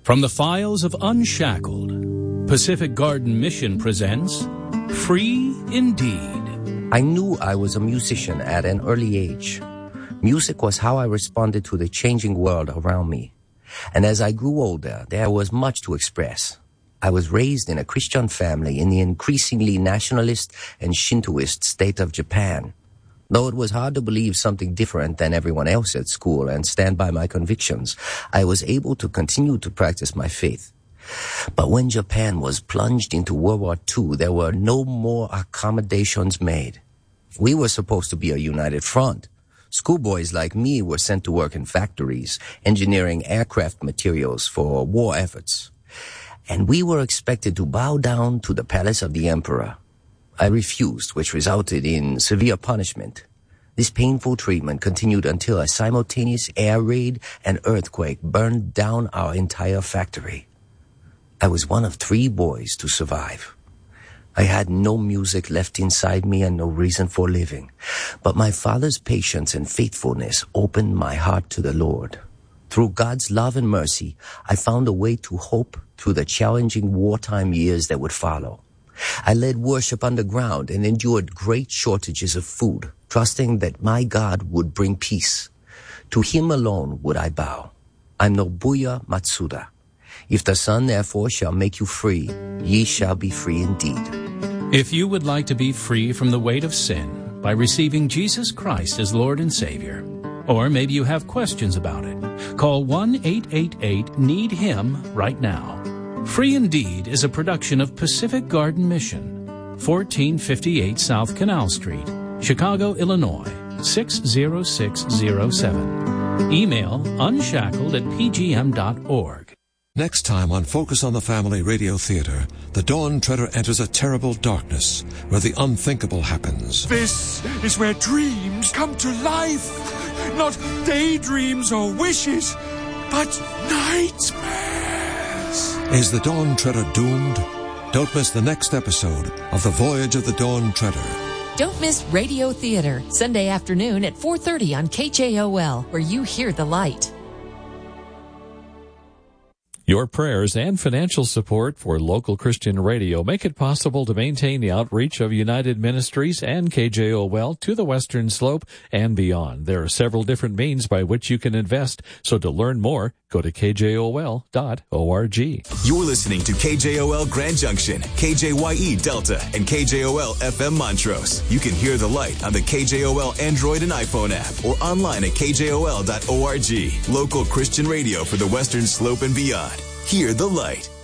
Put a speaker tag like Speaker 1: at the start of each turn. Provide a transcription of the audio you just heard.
Speaker 1: From the files of Unshackled, Pacific Garden Mission presents Free Indeed.
Speaker 2: I knew I was a musician at an early age. Music was how I responded to the changing world around me. And as I grew older, there was much to express. I was raised in a Christian family in the increasingly nationalist and Shintoist state of Japan. Though it was hard to believe something different than everyone else at school and stand by my convictions, I was able to continue to practice my faith. But when Japan was plunged into World War II, there were no more accommodations made. We were supposed to be a united front. Schoolboys like me were sent to work in factories, engineering aircraft materials for war efforts. And we were expected to bow down to the palace of the emperor. I refused, which resulted in severe punishment. This painful treatment continued until a simultaneous air raid and earthquake burned down our entire factory. I was one of 3 boys to survive. I had no music left inside me and no reason for living. But my father's patience and faithfulness opened my heart to the Lord. Through God's love and mercy, I found a way to hope through the challenging wartime years that would follow. I led worship underground and endured great shortages of food, trusting that my God would bring peace. To him alone would I bow. I'm Nobuya Matsuda. If the Son therefore shall make you free, ye shall be free indeed.
Speaker 1: If you would like to be free from the weight of sin by receiving Jesus Christ as Lord and Savior, or maybe you have questions about it, call 1-888-NEED-HIM right now. Free Indeed is a production of Pacific Garden Mission, 1458 South Canal Street, Chicago, Illinois, 60607. Email unshackled@pgm.org.
Speaker 3: Next time on Focus on the Family Radio Theater, the Dawn Treader enters a terrible darkness where the unthinkable happens.
Speaker 4: This is where dreams come to life. Not daydreams or wishes, but nightmares.
Speaker 3: Is the Dawn Treader doomed? Don't miss the next episode of The Voyage of the Dawn Treader.
Speaker 5: Don't miss Radio Theater, Sunday afternoon at 4:30 on KJOL, where you hear the light.
Speaker 6: Your prayers and financial support for local Christian radio make it possible to maintain the outreach of United Ministries and KJOL to the Western Slope and beyond. There are several different means by which you can invest, so to learn more, go to kjol.org.
Speaker 7: You're listening to KJOL Grand Junction, KJYE Delta, and KJOL FM Montrose. You can hear the light on the KJOL Android and iPhone app or online at kjol.org. Local Christian radio for the Western Slope and beyond. Hear the light.